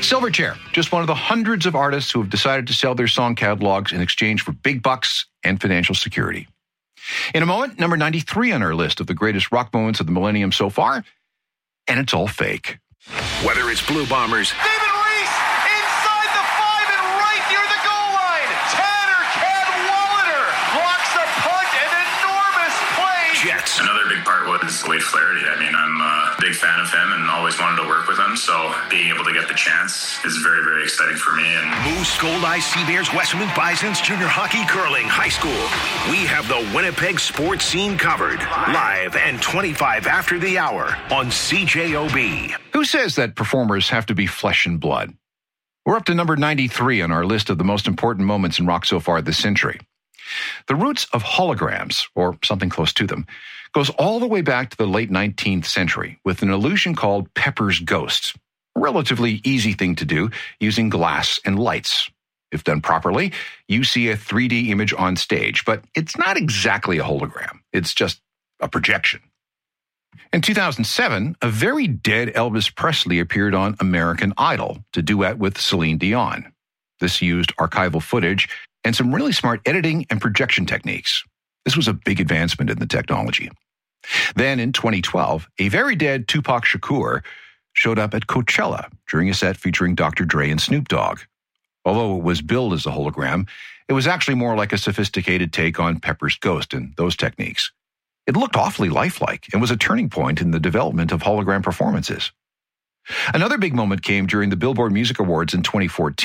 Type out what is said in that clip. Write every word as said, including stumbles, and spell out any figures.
Silverchair, just one of the hundreds of artists who have decided to sell their song catalogs in exchange for big bucks and financial security. In a moment, number ninety-three on our list of the greatest rock moments of the millennium so far, and it's all fake. Whether it's Blue Bombers, David Reese inside the five and right near the goal line. Tanner Cadwallader blocks a punt, an enormous play. Jets, Another big part was Wade Flaherty. I mean, I'm a big fan of him and always wanted to work with him, so being able to get the chance is very, very exciting for me. And Moose, Gold Eye, Sea Bears, Westmount Bisons, junior hockey, curling, high school. We have the Winnipeg sports scene covered. Live and twenty-five after the hour on C J O B. Who says that performers have to be flesh and blood? We're up to number ninety-three on our list of the most important moments in rock so far this century. The roots of holograms, or something close to them, goes all the way back to the late nineteenth century with an illusion called Pepper's Ghost. A relatively easy thing to do using glass and lights. If done properly, you see a three D image on stage, but it's not exactly a hologram. It's just a projection. In two thousand seven, a very dead Elvis Presley appeared on American Idol to duet with Celine Dion. This used archival footage and some really smart editing and projection techniques. This was a big advancement in the technology. Then in twenty twelve, a very dead Tupac Shakur showed up at Coachella during a set featuring Doctor Dre and Snoop Dogg. Although it was billed as a hologram, it was actually more like a sophisticated take on Pepper's Ghost and those techniques. It looked awfully lifelike and was a turning point in the development of hologram performances. Another big moment came during the Billboard Music Awards in twenty fourteen.